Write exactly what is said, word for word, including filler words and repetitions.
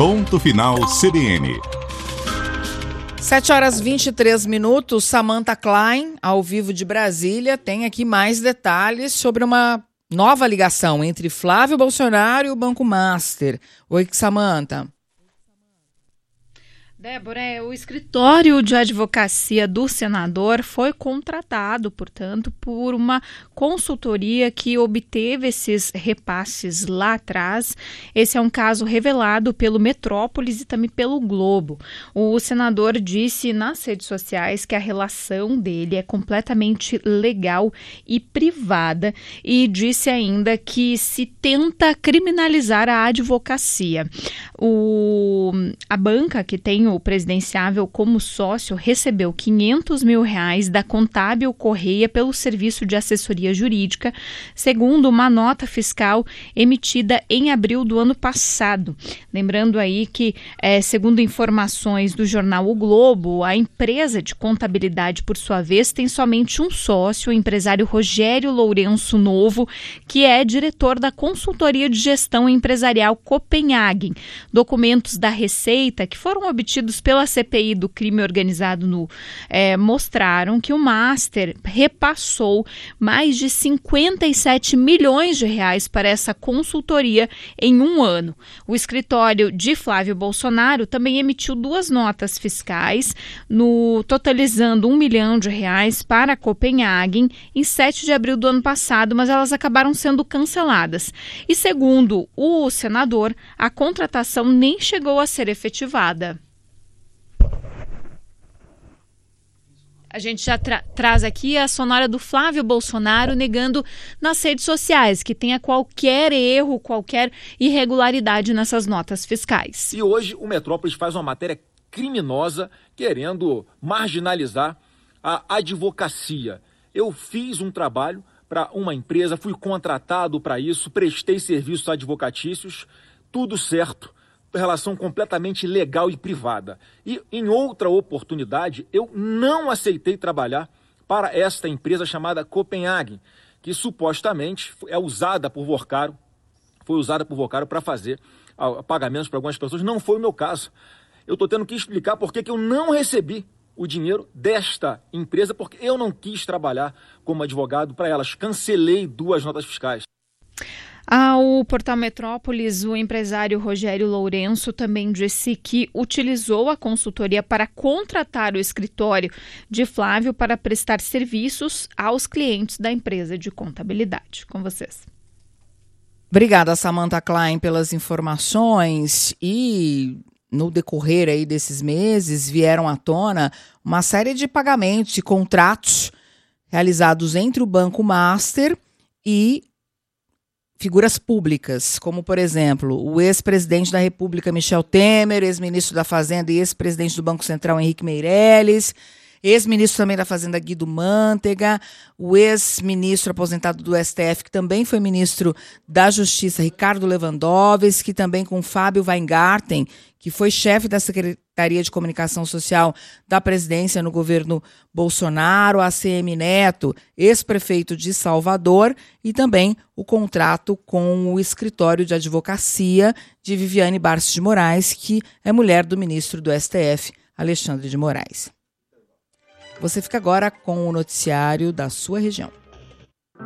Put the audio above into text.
Ponto Final C B N. sete horas e vinte e três minutos, Samantha Klein, ao vivo de Brasília, tem aqui mais detalhes sobre uma nova ligação entre Flávio Bolsonaro e o Banco Master. Oi, Samantha. Débora, o escritório de advocacia do senador foi contratado, portanto, por uma consultoria que obteve esses repasses lá atrás. Esse é um caso revelado pelo Metrópolis e também pelo Globo. O senador disse nas redes sociais que a relação dele é completamente legal e privada e disse ainda que se tenta criminalizar a advocacia. O, a banca que tem o o presidenciável como sócio recebeu quinhentos mil reais da Contábil Correia pelo serviço de assessoria jurídica, segundo uma nota fiscal emitida em abril do ano passado. Lembrando aí que, é, segundo informações do jornal O Globo, a empresa de contabilidade, por sua vez, tem somente um sócio, o empresário Rogério Lourenço Novo, que é diretor da consultoria de gestão empresarial Copenhagen. Documentos da Receita que foram obtidos pela C P I do crime organizado no, é, mostraram que o Master repassou mais de cinquenta e sete milhões de reais para essa consultoria em um ano. O escritório de Flávio Bolsonaro também emitiu duas notas fiscais, no, totalizando um milhão de reais para a Copenhagen em sete de abril do ano passado, mas elas acabaram sendo canceladas. E segundo o senador, a contratação nem chegou a ser efetivada. A gente já tra- traz aqui a sonora do Flávio Bolsonaro negando nas redes sociais que tenha qualquer erro, qualquer irregularidade nessas notas fiscais. E hoje o Metrópolis faz uma matéria criminosa querendo marginalizar a advocacia. Eu fiz um trabalho para uma empresa, fui contratado para isso, prestei serviços advocatícios, tudo certo. Relação completamente legal e privada. E em outra oportunidade, eu não aceitei trabalhar para esta empresa chamada Copenhagen, que supostamente é usada por Vocaro, foi usada por Vocaro para fazer pagamentos para algumas pessoas. Não foi o meu caso. Eu estou tendo que explicar por que eu não recebi o dinheiro desta empresa, porque eu não quis trabalhar como advogado para elas. Cancelei duas notas fiscais. Ao portal Metrópolis, o empresário Rogério Lourenço também disse que utilizou a consultoria para contratar o escritório de Flávio para prestar serviços aos clientes da empresa de contabilidade. Com vocês. Obrigada, Samantha Klein, pelas informações. E no decorrer aí desses meses vieram à tona uma série de pagamentos e contratos realizados entre o Banco Master e figuras públicas, como, por exemplo, o ex-presidente da República, Michel Temer, ex-ministro da Fazenda e ex-presidente do Banco Central, Henrique Meirelles, ex-ministro também da Fazenda, Guido Mantega, o ex-ministro aposentado do S T F, que também foi ministro da Justiça, Ricardo Lewandowski, também com Fábio Weingarten, que foi chefe da Secretaria de Comunicação Social da presidência no governo Bolsonaro, A C M Neto, ex-prefeito de Salvador, e também o contrato com o escritório de advocacia de Viviane Barros de Moraes, que é mulher do ministro do S T F, Alexandre de Moraes. Você fica agora com o noticiário da sua região.